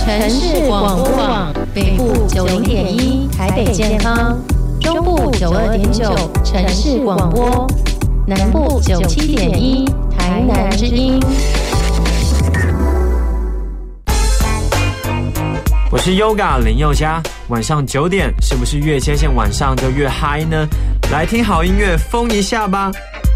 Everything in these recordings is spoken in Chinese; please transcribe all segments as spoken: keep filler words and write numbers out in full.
城市广播网北部九零点一台北健康，中部九二点九城市广播，南部九七点一台南之音。 我是 Yoga 林宥嘉，晚上九点是不是越接近晚上就越嗨呢？来听好音乐，疯一下吧！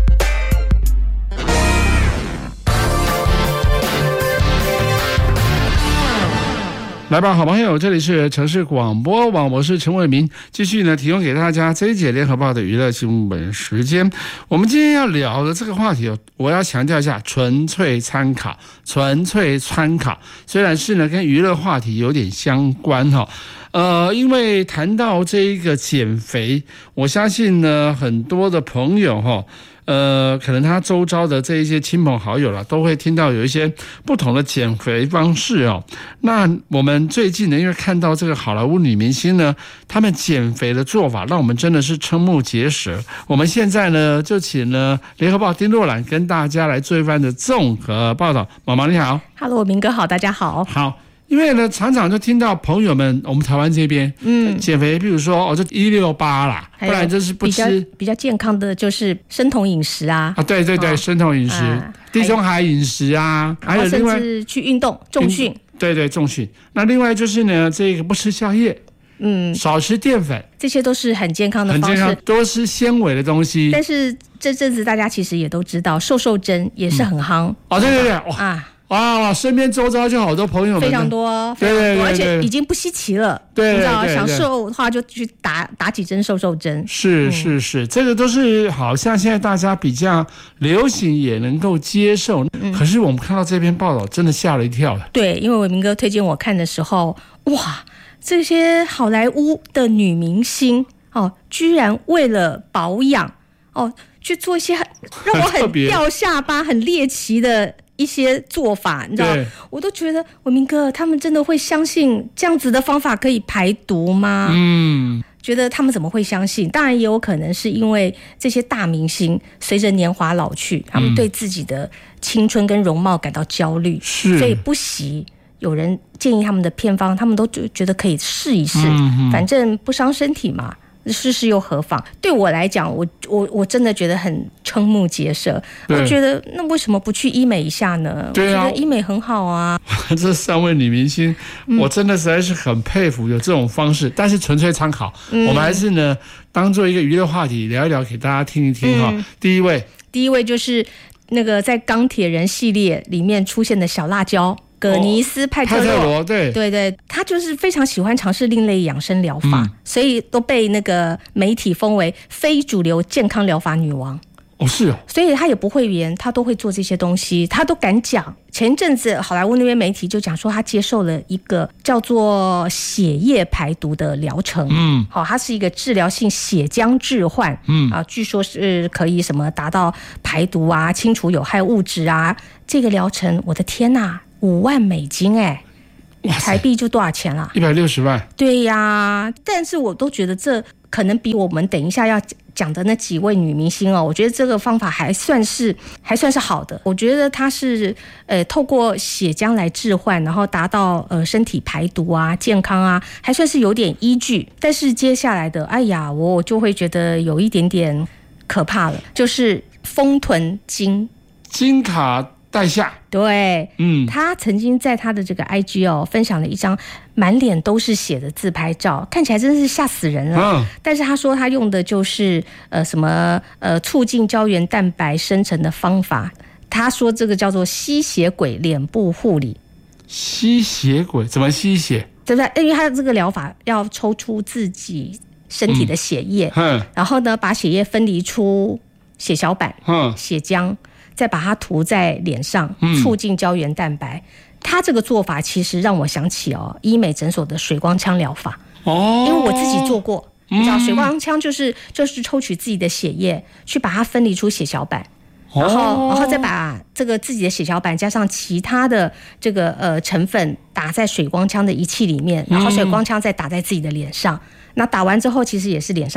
来吧，好朋友，这里是城市广播网，我是陈伟民，继续呢提供给大家这一节联合报的娱乐新闻时间。我们今天要聊的这个话题，我要强调一下，纯粹参考，纯粹参考。虽然是呢跟娱乐话题有点相关哈，呃，因为谈到这一个减肥，我相信呢很多的朋友哈。呃，可能他周遭的这一些亲朋好友啦，都会听到有一些不同的减肥方式哦。那我们最近呢，因为看到这个好莱坞女明星呢，她们减肥的做法，让我们真的是瞠目结舌。我们现在呢，就请呢联合报丁若兰跟大家来做一番的综合报道。毛毛你好 ，Hello， 明哥好，大家好， 好。因为呢，常常就听到朋友们，我们台湾这边，嗯，减肥，比如说哦，就一六八啦，不然就是不吃比较比较健康的，就是生酮饮食啊， 啊，对对对，哦、生酮饮食、啊、地中海饮食啊，还有另外甚至去运动重训， 对对重训。那另外就是呢，这个不吃宵夜，嗯，少吃淀粉， 这些都是很健康的方式， 很健康，多吃纤维的东西。 但是这阵子大家其实也都知道，瘦瘦针也是很夯、嗯、 哦，对对对，哇。啊哇，身边周遭就好多朋友们， 非常多，非常多，对对对对，而且已经不稀奇了。对，你知道，想瘦的话就去打打几针瘦瘦针。 是是是，这个都是好像现在大家比较流行，也能够接受。嗯、可是我们看到这篇报道，真的吓了一跳了。 对，因为伟明哥推荐我看的时候，哇，这些好莱坞的女明星哦，居然为了保养哦，去做一些让我很掉下巴、很猎奇的一些做法，你知道，我都觉得伟明哥他们真的会相信这样子的方法可以排毒吗？嗯，觉得他们怎么会相信？当然也有可能是因为这些大明星随着年华老去，他们对自己的青春跟容貌感到焦虑，嗯、所以不惜有人建议他们的偏方，他们都觉得可以试一试，嗯、反正不伤身体嘛。试试又何妨？对我来讲，我我我真的觉得很瞠目结舌。我觉得那为什么不去医美一下呢？对啊，我觉得医美很好啊。 这三位女明星，嗯、我真的实在是很佩服有这种方式，但是纯粹参考，嗯、我们还是呢当做一个娱乐话题聊一聊，给大家听一听哈、嗯。第一位， 第一位就是那个在钢铁人系列里面出现的小辣椒。葛尼斯派特罗， 哦、对对对，他就是非常喜欢尝试另类养生疗法，嗯、所以都被那个媒体封为非主流健康疗法女王。 哦，是哦， 所以他也不会言，他都会做这些东西，他都敢讲。前一阵子好莱坞那边媒体就讲说，他接受了一个叫做血液排毒的疗程，嗯，好、哦，它是一个治疗性血浆置换，嗯啊，据说是可以什么达到排毒啊、清除有害物质啊。这个疗程，我的天哪！五万美金哎、欸，台币就多少钱啦？ 一百六十万。 对呀，但是我都觉得这可能比我们等一下要讲的那几位女明星哦，我觉得这个方法还算是还算是好的。我觉得它是呃透过血浆来置换，然后达到呃身体排毒啊、健康啊，还算是有点依据。但是接下来的，哎呀，我就会觉得有一点点可怕了，就是丰臀金金卡戴夏， 对，嗯，他曾经在他的这个 I G 哦分享了一张满脸都是血的自拍照，看起来真是吓死人了。嗯、但是他说他用的就是呃什么呃促进胶原蛋白生成的方法，他说这个叫做吸血鬼脸部护理。 吸血鬼怎么吸血？ 对不对？因为他的这个疗法要抽出自己身体的血液，嗯、然后呢把血液分离出血小板、嗯、血浆。再把它涂在脸上，促进胶原蛋白。嗯、它这个做法其实让我想起哦，医美诊所的水光枪疗法。哦，因为我自己做过，嗯、你知道，水光枪就是就是抽取自己的血液，去把它分离出血小板，然后、哦、然后再把这个自己的血小板加上其他的这个呃成分打在水光枪的仪器里面，然后水光枪再打在自己的脸上。嗯、那打完之后，其实也是脸上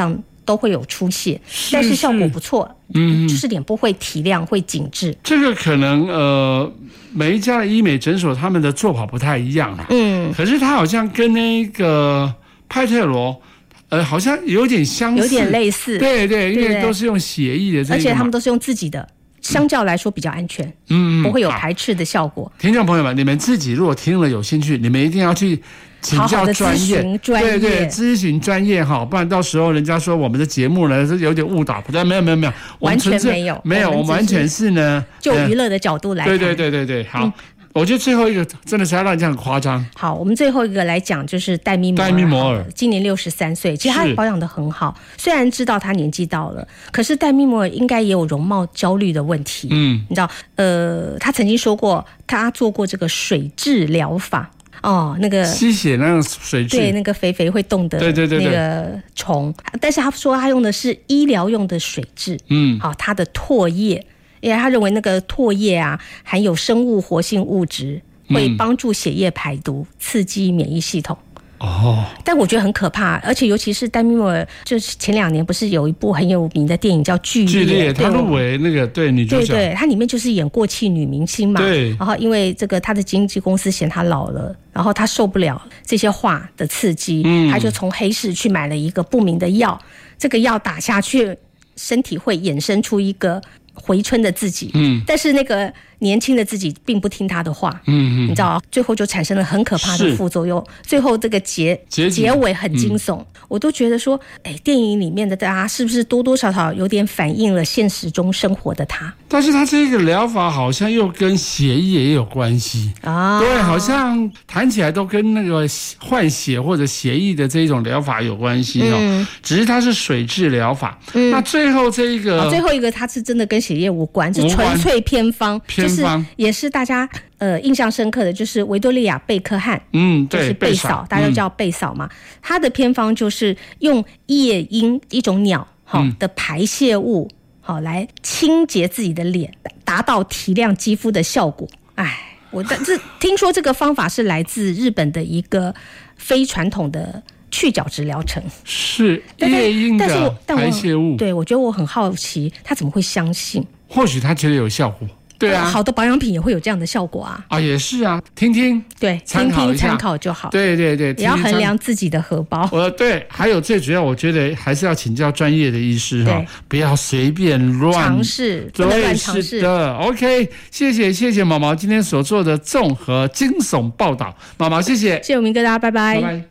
都会有出血，但是效果不错，嗯，就是脸部会提亮，会紧致。 这个可能呃，每一家的医美诊所他们的做法不太一样啦，嗯，可是它好像跟那个派特罗。呃，好像有点相似， 有点类似， 对对，因为都是用血液的这个， 而且他们都是用自己的，相较来说比较安全，嗯，不会有排斥的效果。 听众朋友们，你们自己如果听了有兴趣，你们一定要去请教专业， 好好专业， 对对，咨询专业哈，不然到时候人家说我们的节目呢是有点误导，不对，没有没有没有， 完全没有， 没有，我们完全是呢， 就娱乐的角度来看， 对对对对对，好。嗯，我觉得最后一个真的是要让人家很夸张。 好，我们最后一个来讲就是戴咪摩尔。 戴咪摩尔今年六十三岁，其实他保养得很好。虽然知道他年纪到了，可是戴咪摩尔应该也有容貌焦虑的问题。嗯，你知道，呃，他曾经说过，他做过这个水蛭疗法。哦，那个吸血那种水蛭， 对，那个肥肥会动的， 对对对， 那个虫。但是他说他用的是医疗用的水蛭。嗯，好，他的唾液。因为他认为那个唾液啊含有生物活性物质，会帮助血液排毒，刺激免疫系统。哦，但我觉得很可怕，而且尤其是戴咪摩尔，就是前两年不是有一部很有名的电影叫《剧烈》， 剧烈，他入围那个对女主角， 对对，他里面就是演过气女明星嘛。 对， 然后因为这个他的经纪公司嫌他老了，然后他受不了这些话的刺激，嗯，他就从黑市去买了一个不明的药，这个药打下去，身体会衍生出一个回春的自己，嗯，但是那个年轻的自己并不听他的话，嗯嗯，你知道，最后就产生了很可怕的副作用，最后这个结结尾很惊悚，嗯，我都觉得说，哎，电影里面的大家是不是多多少少有点反映了现实中生活的他？ 但是他这个疗法好像又跟血液也有关系啊，对，好像谈起来都跟那个换血或者血液的这种疗法有关系哦，嗯，只是它是水蛭疗法，嗯，那最后这一个， 哦，最后一个它是真的跟血液无关，是纯粹偏方， 偏方就是也是大家呃印象深刻的，就是维多利亚贝克汉， 嗯，对， 就是贝嫂，大家都叫贝嫂嘛，他，嗯，的偏方就是用夜莺一种鸟好，嗯，的排泄物好来清洁自己的脸，达到提亮肌肤的效果。哎，我这听说这个方法是来自日本的一个非传统的去角质疗程， 是夜莺的排泄物。 对，我觉得我很好奇，他怎么会相信？ 或许他觉得有效果。对啊， 好的保养品也会有这样的效果啊！ 啊，也是啊，听听， 对，听听参考就好。 对对对， 也要衡量自己的荷包。 呃，对，还有最主要，我觉得还是要请教专业的医师哈，不要随便乱尝试，不能乱尝试。 是的 ，OK， 谢谢谢谢毛毛今天所做的综合惊悚报道，毛毛谢谢， 谢谢我明哥，大家拜拜， 拜拜。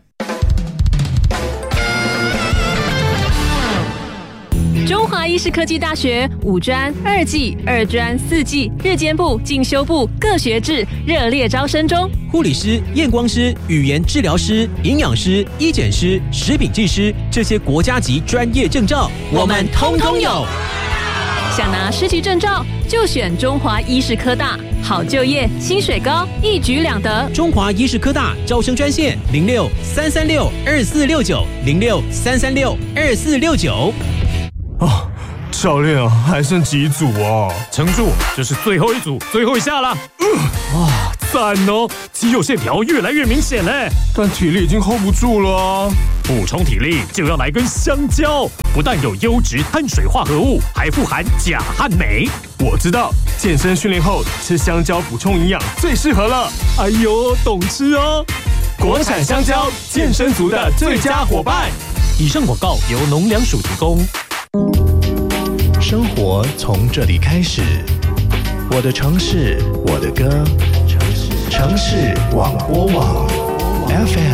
中华医事科技大学五专、二技、二专、四技、日间部、进修部各学制热烈招生中。 护理师、验光师、语言治疗师、营养师、医检师、食品技师这些国家级专业证照，我们通通有。 想拿师级证照，就选中华医事科大，好就业，薪水高，一举两得。 中华医事科大招生专线零六三三六二四六九零六三三六二四六九。 哦，教练啊，还剩几组啊？ 撑住，这是最后一组，最后一下了。 呃、啊， 赞哦，肌肉线条越来越明显嘞。 但体力已经 hold 不住了啊。 补充体力就要来根香蕉，不但有优质碳水化合物，还富含钾和镁。 我知道，健身训练后吃香蕉补充营养最适合了。 哎呦，懂吃哦！ 国产香蕉，健身族的最佳伙伴。 以上广告由农粮署提供。 生活从这里开始，我的城市，我的歌，城市广播网 F M